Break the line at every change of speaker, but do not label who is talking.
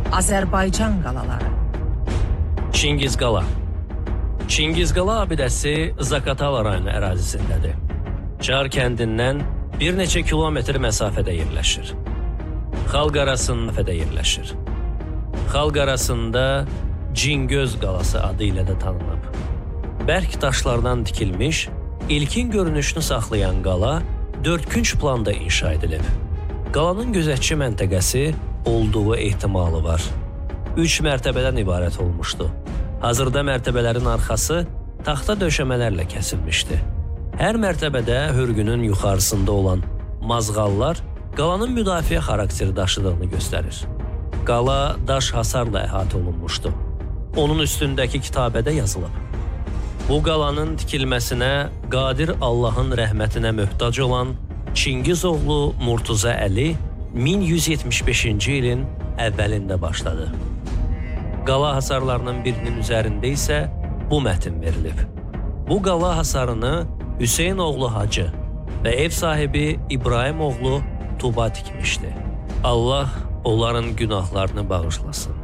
Azərbaycan qalaları.
Çingiz Qala. Çingiz Qala abidəsi Zaqatala rayonu ərazisindədir. Çar kəndindən bir neçə kilometr məsafədə yerləşir. Xalq arasında Cingöz qalası adı ilə də tanınıb. Bərk daşlardan tikilmiş, ilkin görünüşünü saxlayan qala dördkünc planda inşa edilib. Qalanın gözətçi məntəqəsi olduğu ehtimalı var. 3 mərtəbədən ibarət olmuşdu. Hazırda mərtəbələrin arxası taxta döşəmələrlə kəsilmişdi. Hər mərtəbədə hörgünün yuxarısında olan mazğallar qalanın müdafiə xarakteri daşıdığını göstərir. Qala daş hasarla əhatə olunmuşdu. Onun üstündəki kitabədə yazılıb: bu qalanın tikilməsinə qadir Allahın rəhmətinə möhtac olan Çingiz oğlu Murtuza Əli 1175-ci ilin əvvəlində başladı. Qala hasarlarının birinin üzərində isə bu mətn verilib: bu qala hasarını Hüseyn oğlu Hacı və ev sahibi İbrahim oğlu Tuba tikmişdi. Allah onların günahlarını bağışlasın.